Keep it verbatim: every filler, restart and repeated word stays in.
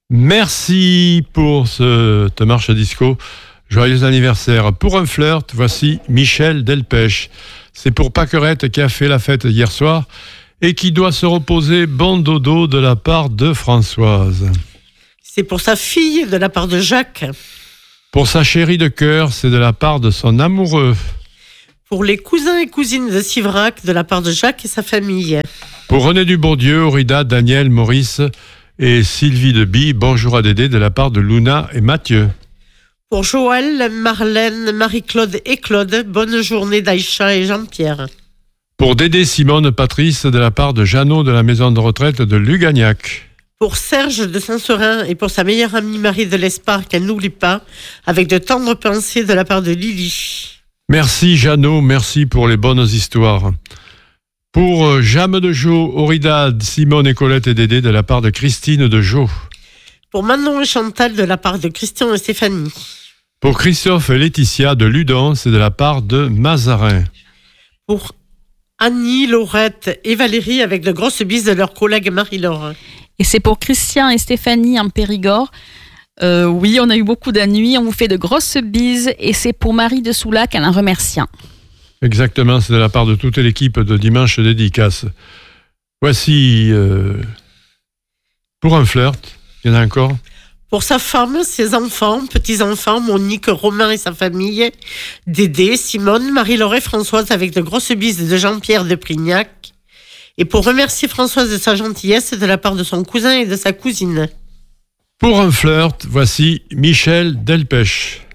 Merci pour ce, te marche disco. Joyeux anniversaire. Pour un flirt, voici Michel Delpech. C'est pour Paquerette qui a fait la fête hier soir et qui doit se reposer bon dodo de la part de Françoise. C'est pour sa fille de la part de Jacques. Pour sa chérie de cœur, c'est de la part de son amoureux. Pour les cousins et cousines de Sivrac, de la part de Jacques et sa famille. Pour René Dubourdieu, Aurida, Daniel, Maurice et Sylvie Deby, bonjour à Dédé de la part de Luna et Mathieu. Pour Joël, Marlène, Marie-Claude et Claude, bonne journée d'Aïcha et Jean-Pierre. Pour Dédé, Simone, Patrice de la part de Jeannot de la maison de retraite de Lugagnac. Pour Serge de Saint-Seurin et pour sa meilleure amie Marie de l'Espar, qu'elle n'oublie pas, avec de tendres pensées de la part de Lily. Merci Jeannot, merci pour les bonnes histoires. Pour Jame de Jo, Aurida, Simone et Colette et Dédé de la part de Christine de Jo. Pour Manon et Chantal de la part de Christian et Stéphanie. Pour Christophe et Laetitia de Ludon, c'est de la part de Mazarin. Pour Annie, Laurette et Valérie avec de grosses bises de leur collègue Marie-Laure. Et c'est pour Christian et Stéphanie en Périgord. Euh, oui, on a eu beaucoup d'ennuis, on vous fait de grosses bises et c'est pour Marie de Soulac en la remerciant. Exactement, c'est de la part de toute l'équipe de Dimanche Dédicace. Voici euh, pour un flirt, il y en a encore. Pour sa femme, ses enfants, petits-enfants, Monique, Romain et sa famille, Dédé, Simone, Marie-Laure et Françoise avec de grosses bises de Jean-Pierre de Prignac. Et pour remercier Françoise de sa gentillesse de la part de son cousin et de sa cousine. Pour un flirt, voici Michel Delpech.